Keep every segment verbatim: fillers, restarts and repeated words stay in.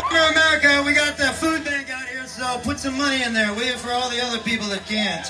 America, we got the food bank out here, so put some money in there, will you, for all the other people that can't.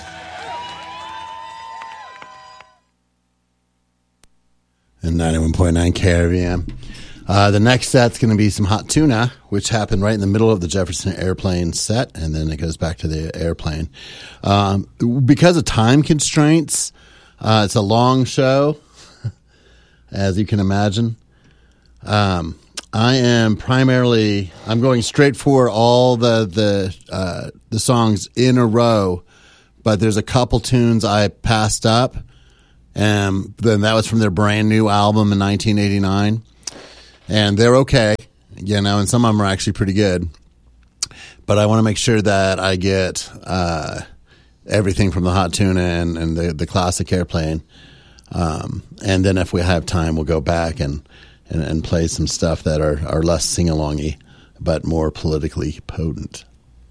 And ninety-one point nine K R V M. Uh, the next set's going to be some Hot Tuna, which happened right in the middle of the Jefferson Airplane set, and then it goes back to the airplane. Um, because of time constraints, uh, it's a long show, as you can imagine. Um, I am primarily, I'm going straight for all the the uh, the songs in a row, but there's a couple tunes I passed up. And then that was from their brand new album in nineteen eighty-nine. And they're okay, you know, and some of them are actually pretty good. But I want to make sure that I get uh, everything from the Hot Tuna and, and the, the classic Airplane. Um, and then if we have time, we'll go back and, and, and play some stuff that are, are less sing-alongy, but more politically potent.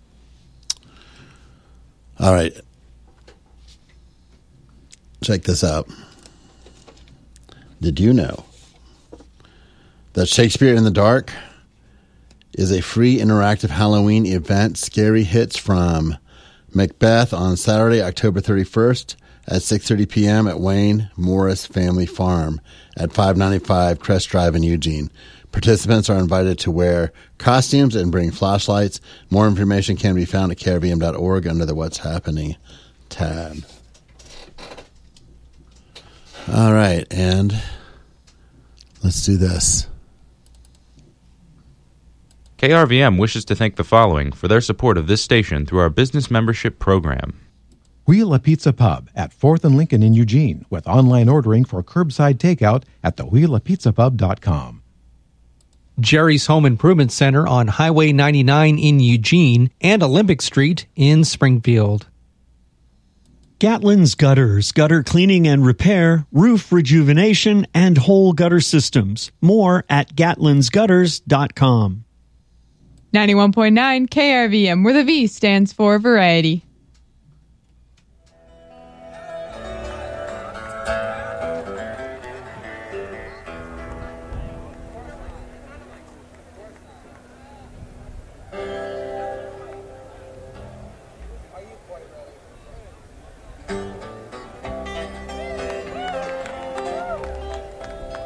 All right. Check this out. Did you know that Shakespeare in the Dark is a free interactive Halloween event? Scary hits from Macbeth on Saturday, October thirty-first at six thirty p.m. at Wayne Morris Family Farm at five ninety-five Crest Drive in Eugene. Participants are invited to wear costumes and bring flashlights. More information can be found at K R V M dot org under the What's Happening tab. All right, and let's do this. K R V M wishes to thank the following for their support of this station through our business membership program. Wheel a Pizza Pub at fourth and Lincoln in Eugene with online ordering for curbside takeout at the wheel a pizza pub dot com. Jerry's Home Improvement Center on Highway ninety-nine in Eugene and Olympic Street in Springfield. Gatlin's Gutters, gutter cleaning and repair, roof rejuvenation, and whole gutter systems. More at gatlins gutters dot com. ninety-one point nine K R V M, where the V stands for variety.